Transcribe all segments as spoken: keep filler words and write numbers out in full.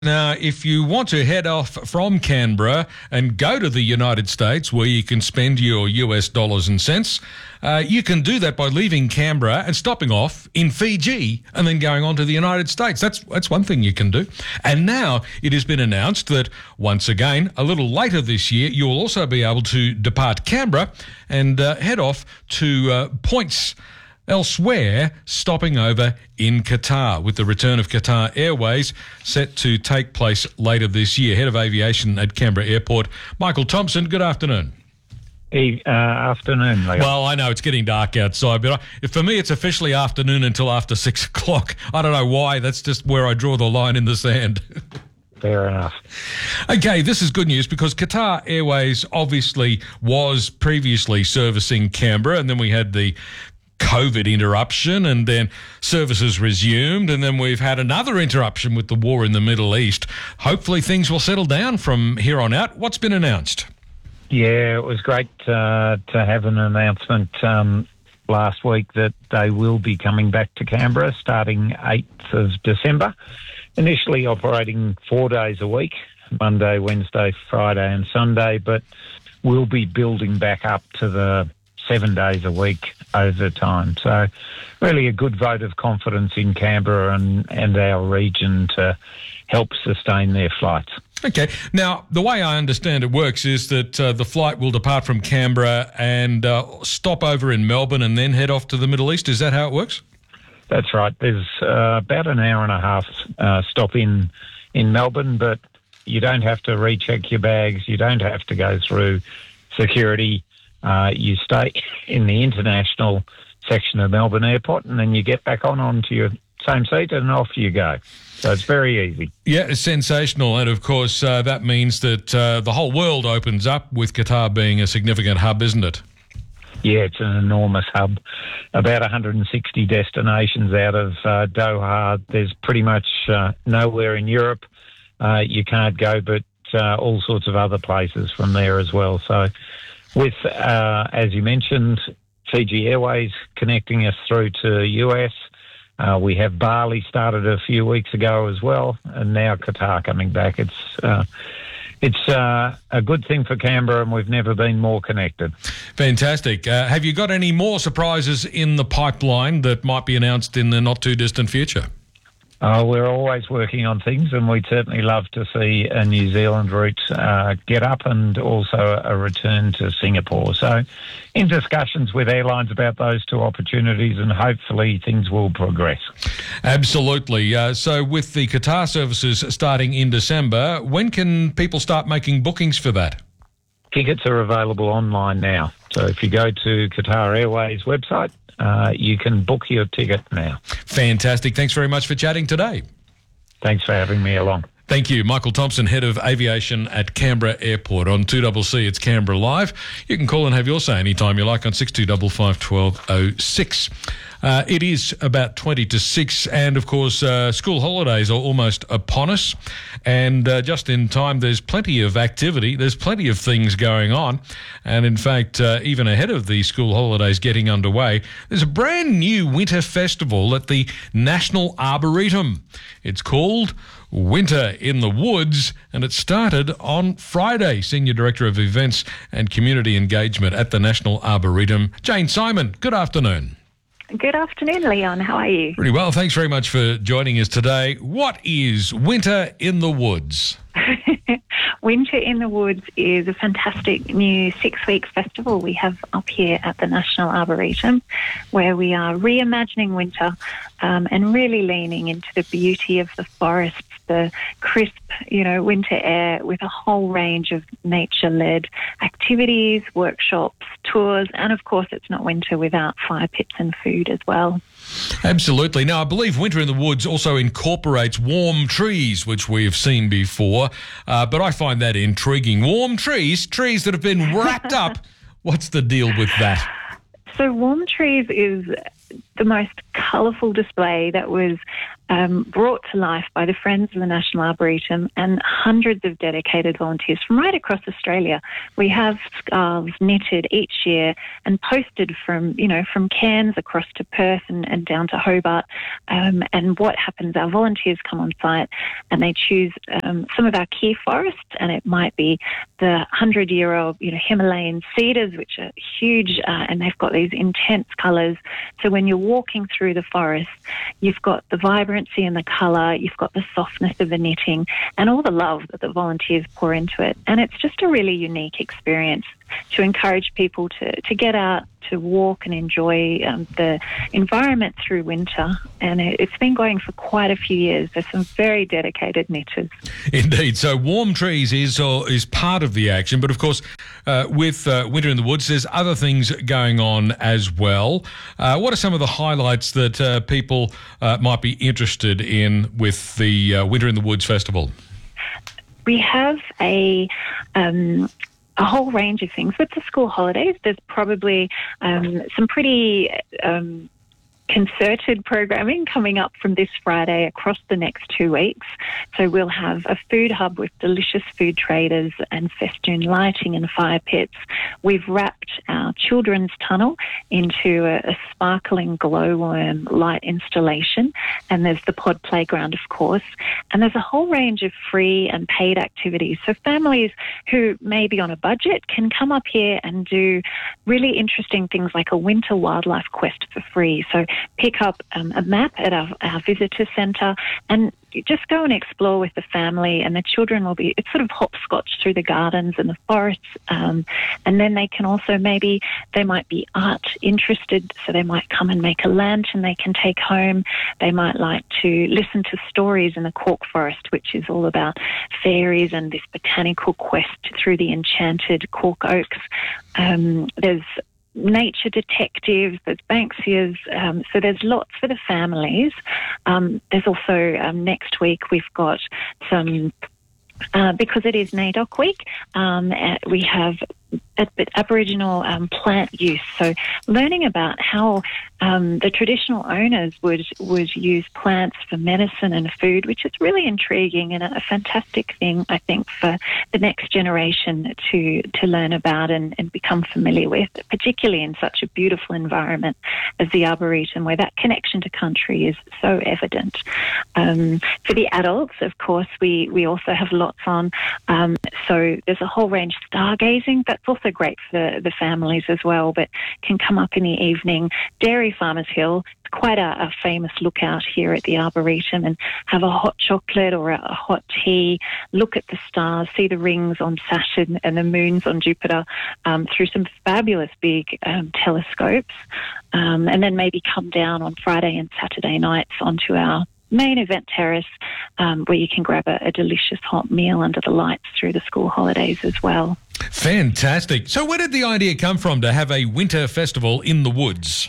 Now, if you want to head off from Canberra and go to the United States where you can spend your U S dollars and cents, uh, you can do that by leaving Canberra and stopping off in Fiji and then going on to the United States. That's that's one thing you can do. And now it has been announced that once again, a little later this year, you'll also be able to depart Canberra and uh, head off to uh, points elsewhere, stopping over in Qatar, with the return of Qatar Airways set to take place later this year. Head of Aviation at Canberra Airport, Michael Thompson, good afternoon. Hey, uh, afternoon, Leo. Well, I know it's getting dark outside, but I, for me it's officially afternoon until after six o'clock. I don't know why, that's just where I draw the line in the sand. Fair enough. Okay, this is good news because Qatar Airways obviously was previously servicing Canberra, and then we had the COVID interruption, and then services resumed, and then we've had another interruption with the war in the Middle East. Hopefully things will settle down from here on out. What's been announced? Yeah, it was great uh, to have an announcement um, last week that they will be coming back to Canberra starting eighth of December, initially operating four days a week, Monday, Wednesday, Friday and Sunday, but we'll be building back up to the seven days a week over time. So really a good vote of confidence in Canberra and, and our region to help sustain their flights. Okay. Now, the way I understand it works is that uh, the flight will depart from Canberra and uh, stop over in Melbourne and then head off to the Middle East. Is that how it works? That's right. There's uh, about an hour and a half uh, stop in, in Melbourne, but you don't have to recheck your bags. You don't have to go through security. Uh, you stay in the international section of Melbourne Airport and then you get back on onto your same seat and off you go. So it's very easy. Yeah, it's sensational. And of course, uh, that means that uh, the whole world opens up with Qatar being a significant hub, isn't it? Yeah, it's an enormous hub. About one hundred sixty destinations out of uh, Doha. There's pretty much uh, nowhere in Europe uh, you can't go, but uh, all sorts of other places from there as well. So with, uh, as you mentioned, Fiji Airways connecting us through to U S. Uh, we have Bali started a few weeks ago as well, and now Qatar coming back. It's uh, it's uh, a good thing for Canberra, and we've never been more connected. Fantastic. Uh, have you got any more surprises in the pipeline that might be announced in the not-too-distant future? Uh, we're always working on things, and we'd certainly love to see a New Zealand route uh, get up and also a return to Singapore. So in discussions with airlines about those two opportunities, and hopefully things will progress. Absolutely. Uh, so with the Qatar services starting in December, when can people start making bookings for that? Tickets are available online now. So if you go to Qatar Airways website, Uh, you can book your ticket now. Fantastic. Thanks very much for chatting today. Thanks for having me along. Thank you. Michael Thompson, Head of Aviation at Canberra Airport. On two C C, it's Canberra Live. You can call and have your say anytime you like on six two five five, one two zero six. Uh, it is about twenty to six, and of course, uh, school holidays are almost upon us. And uh, just in time, there's plenty of activity, there's plenty of things going on. And in fact, uh, even ahead of the school holidays getting underway, there's a brand new winter festival at the National Arboretum. It's called Winter in the Woods, and it started on Friday. Senior Director of Events and Community Engagement at the National Arboretum, Jane Simon, good afternoon. Good afternoon, Leon. How are you? Pretty well. Thanks very much for joining us today. What is Winter in the Woods? Winter in the Woods is a fantastic new six-week festival we have up here at the National Arboretum, where we are reimagining winter um, and really leaning into the beauty of the forests, the crisp, you know, winter air, with a whole range of nature-led activities, workshops, tours, and of course it's not winter without fire pits and food as well. Absolutely. Now, I believe Winter in the Woods also incorporates warm trees, which we have seen before, uh, but I find that intriguing. Warm trees, trees that have been wrapped up. What's the deal with that? So warm trees is the most colourful display that was um, brought to life by the Friends of the National Arboretum and hundreds of dedicated volunteers from right across Australia. We have scarves knitted each year and posted from, you know, from Cairns across to Perth and, and down to Hobart. Um, and what happens, our volunteers come on site and they choose um, some of our key forests, and it might be the hundred-year-old, you know, Himalayan cedars, which are huge, uh, and they've got these intense colours. So when you're walking through the forest, you've got the vibrancy and the colour, you've got the softness of the knitting, and all the love that the volunteers pour into it. And it's just a really unique experience to encourage people to, to get out, to walk and enjoy um, the environment through winter. And it, it's been going for quite a few years. There's some very dedicated knitters. Indeed. So Warm Trees is uh, is part of the action. But, of course, uh, with uh, Winter in the Woods, there's other things going on as well. Uh, what are some of the highlights that uh, people uh, might be interested in with the uh, Winter in the Woods Festival? We have a... Um, a whole range of things. With the school holidays, there's probably um, some pretty um, concerted programming coming up from this Friday across the next two weeks. So we'll have a food hub with delicious food traders and festoon lighting and fire pits. We've wrapped our children's tunnel into a, a sparkling glowworm light installation, and there's the pod playground, of course. And there's a whole range of free and paid activities. So families who may be on a budget can come up here and do really interesting things like a winter wildlife quest for free. So pick up um, a map at our, our visitor centre and just go and explore with the family, and the children will be, it's sort of hopscotch through the gardens and the forests. Um, and then they can also maybe, they might be art interested, so they might come and make a lantern they can take home. They might like to listen to stories in the cork forest, which is all about fairies and this botanical quest through the enchanted cork oaks. Um, there's nature detectives, there's Banksias, um, so there's lots for the families. Um, there's also, um, next week we've got some, uh, because it is NAIDOC week, um, we have Aboriginal um, plant use. So learning about how um, the traditional owners would would use plants for medicine and food, which is really intriguing and a, a fantastic thing, I think, for the next generation to to learn about and, and become familiar with, particularly in such a beautiful environment as the Arboretum, where that connection to country is so evident. Um, for the adults, of course, we, we also have lots on. Um, so there's a whole range of stargazing. That's also great for the, the families as well, but can come up in the evening. Dairy Farmers Hill, it's quite a, a famous lookout here at the Arboretum, and have a hot chocolate or a, a hot tea, look at the stars, see the rings on Saturn and the moons on Jupiter um, through some fabulous big um, telescopes, um, and then maybe come down on Friday and Saturday nights onto our main event terrace, um, where you can grab a, a delicious hot meal under the lights through the school holidays as well. Fantastic. So where did the idea come from to have a winter festival in the woods?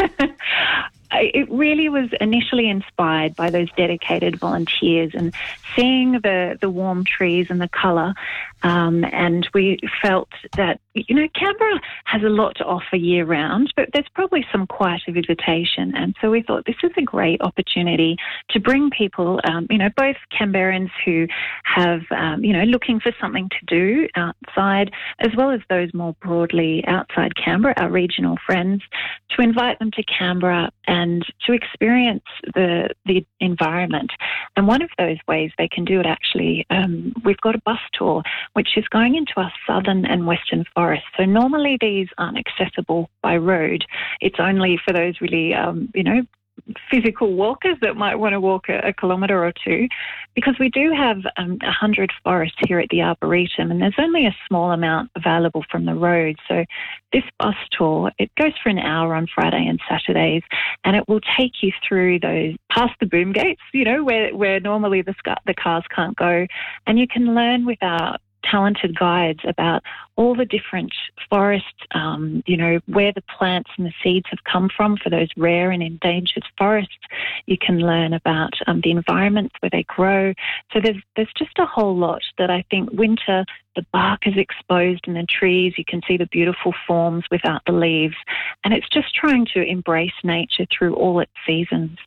It really was initially inspired by those dedicated volunteers and seeing the, the warm trees and the colour. Um, and we felt that, you know, Canberra has a lot to offer year round, but there's probably some quieter visitation. And so we thought this is a great opportunity to bring people, um, you know, both Canberrans who have, um, you know, looking for something to do outside, as well as those more broadly outside Canberra, our regional friends, to invite them to Canberra and to experience the the environment. And one of those ways they can do it, actually, um, we've got a bus tour, which is going into our southern and western forests. So normally these aren't accessible by road. It's only for those really, um, you know, physical walkers that might want to walk a, a kilometre or two, because we do have um, one hundred forests here at the Arboretum, and there's only a small amount available from the road. So this bus tour, it goes for an hour on Friday and Saturdays, and it will take you through those, past the boom gates, you know, where, where normally the, the cars can't go, and you can learn with our talented guides about all the different forests, um, you know, where the plants and the seeds have come from for those rare and endangered forests. You can learn about um, the environments where they grow. So there's there's just a whole lot that I think winter, the bark is exposed in the trees. You can see the beautiful forms without the leaves. And it's just trying to embrace nature through all its seasons.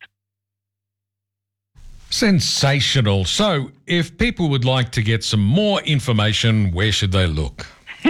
Sensational. So if people would like to get some more information, where should they look?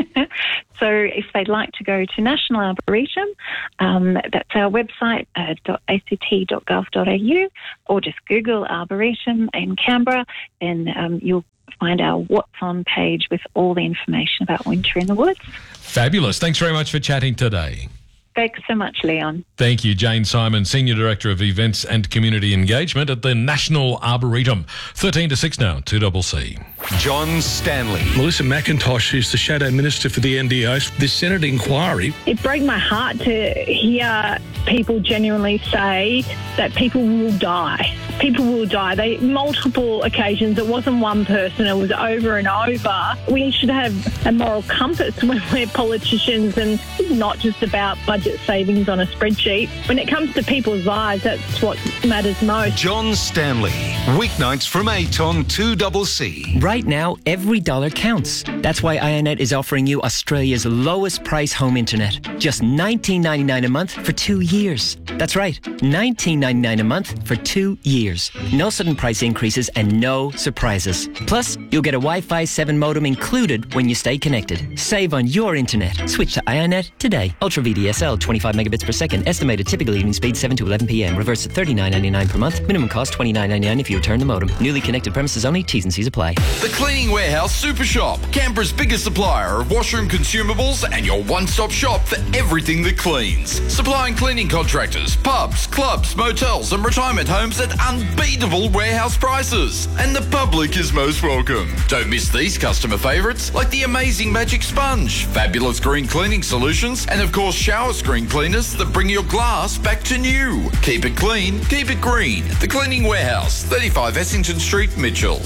So if they'd like to go to National Arboretum, um, that's our website, uh, a c t dot gov dot a u, or just Google Arboretum in Canberra, and um, you'll find our What's On page with all the information about winter in the woods. Fabulous. Thanks very much for chatting today. Thanks so much, Leon. Thank you, Jane Simon, Senior Director of Events and Community Engagement at the National Arboretum. thirteen to six now, two C C. John Stanley. Melissa McIntosh, who's the Shadow Minister for the N D O. This Senate inquiry. It broke my heart to hear people genuinely say that people will die. People will die. They multiple occasions. It wasn't one person. It was over and over. We should have a moral compass when we're politicians, and it's not just about budget savings on a spreadsheet. When it comes to people's lives, that's what matters most. John Stanley. Weeknights from eight on two C C. Right now, every dollar counts. That's why Ionet is offering you Australia's lowest price home internet. Just nineteen ninety-nine a month for two years. That's right, nineteen ninety-nine a month for two years. No sudden price increases and no surprises. Plus, you'll get a Wi-Fi seven modem included when you stay connected. Save on your internet. Switch to Ionet today. Ultra V D S L, twenty-five megabits per second. Estimated typical evening speed seven to eleven p.m. Reverse at thirty-nine ninety-nine per month. Minimum cost twenty-nine ninety-nine if you return the modem. Newly connected premises only. T's and C's apply. The Cleaning Warehouse Super Shop, Canberra's biggest supplier of washroom consumables and your one-stop shop for everything that cleans. Supplying cleaning contractors, pubs, clubs, motels and retirement homes at unbeatable warehouse prices. And the public is most welcome. Don't miss these customer favourites like the amazing Magic Sponge, fabulous green cleaning solutions, and of course shower screen cleaners that bring your glass back to new. Keep it clean, keep it green. The Cleaning Warehouse, thirty-five Essington Street, Mitchell.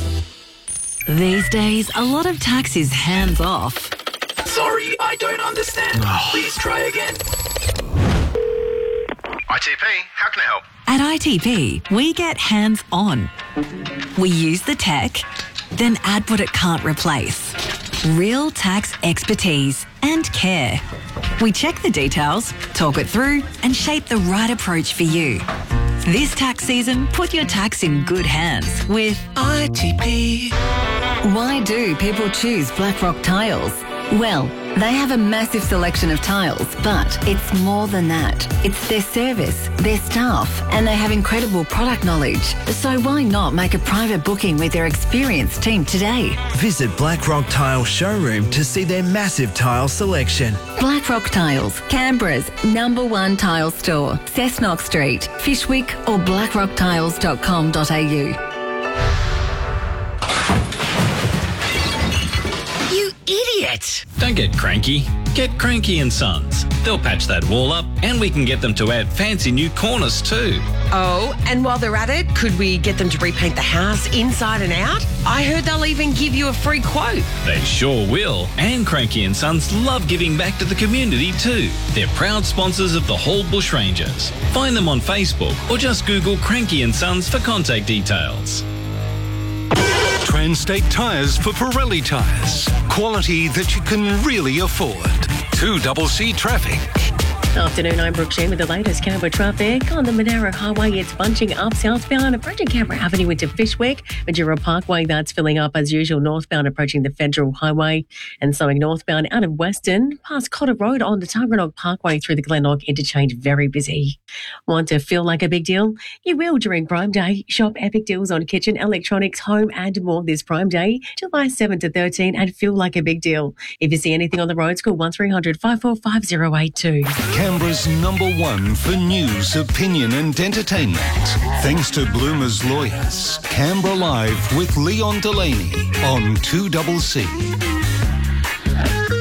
These days, a lot of tax is hands off. Sorry, I don't understand. Please try again. I T P, how can I help? At I T P, we get hands on. We use the tech, then add what it can't replace. Real tax expertise and care. We check the details, talk it through, and shape the right approach for you. This tax season, put your tax in good hands with I T P. Why do people choose Blackrock Tiles? Well, they have a massive selection of tiles, but it's more than that. It's their service, their staff, and they have incredible product knowledge. So why not make a private booking with their experienced team today? Visit Blackrock Tile Showroom to see their massive tile selection. Blackrock Tiles, Canberra's number one tile store. Cessnock Street, Fishwick or blackrock tiles dot com dot a u. Idiot! Don't get cranky. Get Cranky and Sons. They'll patch that wall up and we can get them to add fancy new corners too. Oh, and while they're at it, could we get them to repaint the house inside and out? I heard they'll even give you a free quote. They sure will. And Cranky and Sons love giving back to the community too. They're proud sponsors of the Hall Bushrangers. Find them on Facebook or just Google Cranky and Sons for contact details. Transstate Tyres for Pirelli tyres. Quality that you can really afford. two C C traffic. Afternoon, I'm Brooke Sheen with the latest Canberra traffic. On the Monaro Highway, it's bunching up southbound, approaching Canberra Avenue into Fishwick. Majura Parkway, that's filling up as usual, northbound approaching the Federal Highway. And slowing northbound out of Western, past Cotter Road on the Tuggeranong Parkway through the Glenlock interchange, very busy. Want to feel like a big deal? You will during Prime Day. Shop epic deals on kitchen, electronics, home and more this Prime Day, July seventh to thirteen, and feel like a big deal. If you see anything on the road, call one three hundred five four five zero eight two. Canberra's number one for news, opinion and entertainment. Thanks to Bloomer's Lawyers. Canberra Live with Leon Delaney on two C C.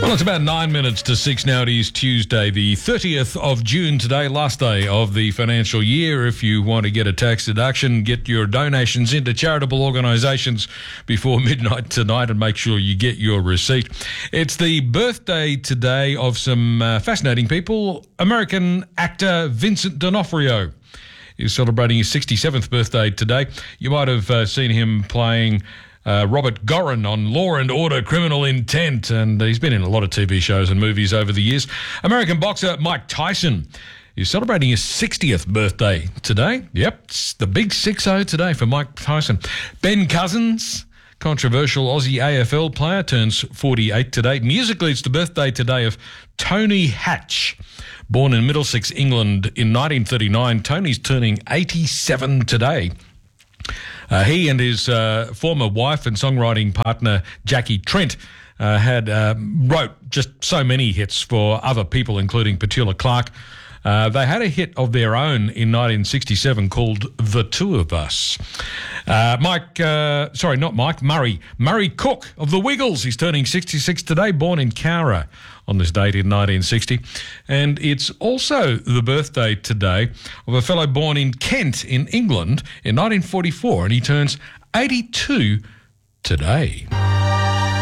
Well, it's about nine minutes to six now. It is Tuesday, the thirtieth of June today, last day of the financial year. If you want to get a tax deduction, get your donations into charitable organisations before midnight tonight and make sure you get your receipt. It's the birthday today of some uh, fascinating people. American actor Vincent D'Onofrio is celebrating his sixty-seventh birthday today. You might have uh, seen him playing Uh, Robert Gorin on Law and Order Criminal Intent, and he's been in a lot of T V shows and movies over the years. American boxer Mike Tyson is celebrating his sixtieth birthday today. Yep, it's the big six oh today for Mike Tyson. Ben Cousins, controversial Aussie A F L player, turns forty-eight today. Musically, it's the birthday today of Tony Hatch. Born in Middlesex, England in nineteen thirty-nine, Tony's turning eighty-seven today. Uh, he and his uh, former wife and songwriting partner Jackie Trent uh, had uh, wrote just so many hits for other people, including Petula Clark. Uh, they had a hit of their own in nineteen sixty-seven called The Two of Us. Uh, Mike, uh, sorry, not Mike, Murray. Murray Cook of the Wiggles. He's turning sixty-six today, born in Cowra on this date in nineteen sixty. And it's also the birthday today of a fellow born in Kent in England in nineteen forty-four, and he turns eighty-two today.